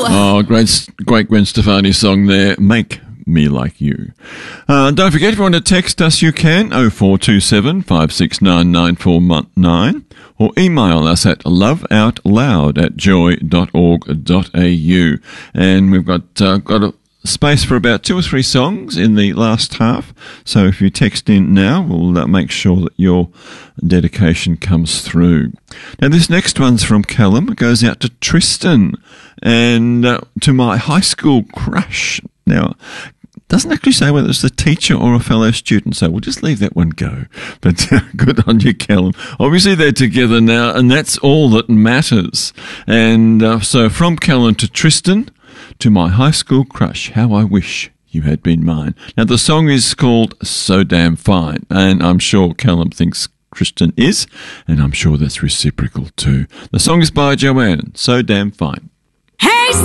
Oh, great Gwen Stefani song there. Make Me Like You. Don't forget, if you want to text us, you can, 0427 569 9419, or email us at loveoutloud@joy.org.au. And we've got a space for about 2 or 3 songs in the last half. So if you text in now, we'll make sure that your dedication comes through. Now, this next one's from Callum. It goes out to Tristan and to my high school crush. Now, it doesn't actually say whether it's a teacher or a fellow student, so we'll just leave that one go. But good on you, Callum. Obviously, they're together now, and that's all that matters. And so from Callum to Tristan, to my high school crush, how I wish you had been mine. Now, the song is called So Damn Fine, and I'm sure Callum thinks Tristan is, and I'm sure that's reciprocal too. The song is by Joanne, So Damn Fine. Hey!